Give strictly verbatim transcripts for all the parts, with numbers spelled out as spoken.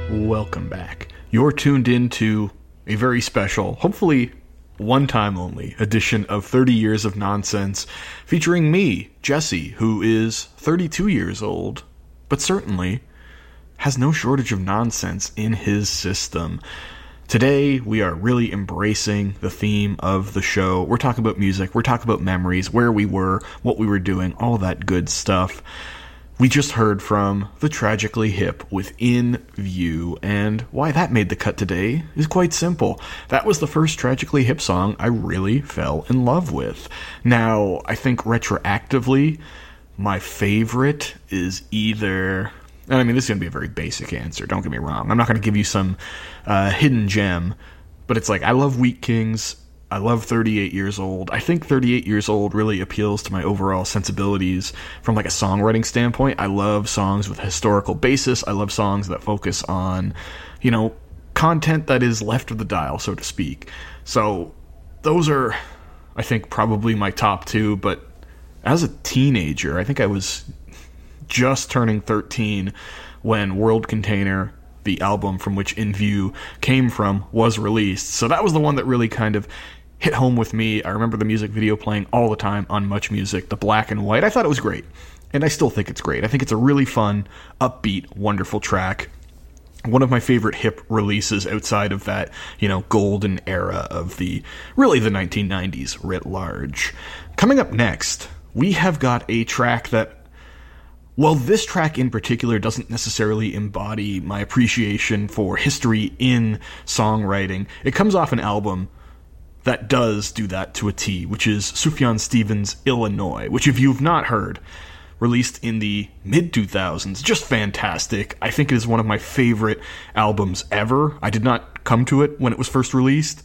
Welcome back. You're tuned into a very special, hopefully one time only, edition of thirty Years of Nonsense, featuring me, Jesse, who is thirty-two years old, but certainly has no shortage of nonsense in his system. Today, we are really embracing the theme of the show. We're talking about music, we're talking about memories, where we were, what we were doing, all that good stuff. We just heard from the Tragically Hip with In View, and why that made the cut today is quite simple. That was the first Tragically Hip song I really fell in love with. Now, I think retroactively, my favorite is either... And I mean, this is going to be a very basic answer, don't get me wrong. I'm not going to give you some uh, hidden gem, but it's like, I love Wheat Kings, I love thirty-eight Years Old. I think thirty-eight Years Old really appeals to my overall sensibilities from like a songwriting standpoint. I love songs with historical basis. I love songs that focus on, you know, content that is left of the dial, so to speak. So those are, I think, probably my top two. But as a teenager, I think I was just turning thirteen when World Container, the album from which In View came from, was released. So that was the one that really kind of hit home with me. I remember the music video playing all the time on Much Music, the black and white. I thought it was great, and I still think it's great. I think it's a really fun, upbeat, wonderful track. One of my favorite hip releases outside of that, you know, golden era of the, really the nineteen nineties writ large. Coming up next, we have got a track that, well, this track in particular doesn't necessarily embody my appreciation for history in songwriting. It comes off an album that does do that to a T, which is Sufjan Stevens' Illinois, which, if you've not heard, released in the mid two thousands, just fantastic. I think it is one of my favorite albums ever. I did not come to it when it was first released.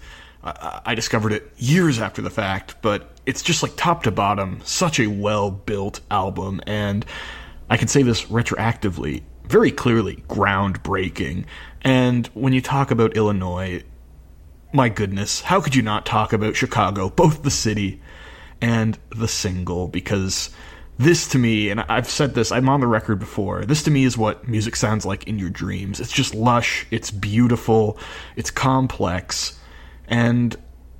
I discovered it years after the fact, but it's just like top to bottom, such a well-built album, and I can say this retroactively, very clearly groundbreaking. And when you talk about Illinois, my goodness, how could you not talk about Chicago, both the city and the single? Because this to me, and I've said this, I'm on the record before, this to me is what music sounds like in your dreams. It's just lush, it's beautiful, it's complex, and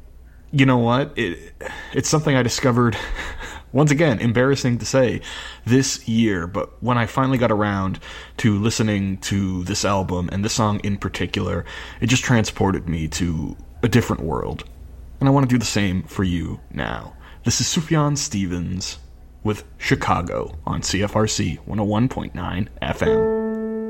you know what? It, it's something I discovered, once again, embarrassing to say, this year, but when I finally got around to listening to this album, and this song in particular, it just transported me to a different world. And I want to do the same for you now. This is Sufjan Stevens with Chicago on C F R C one oh one point nine F M.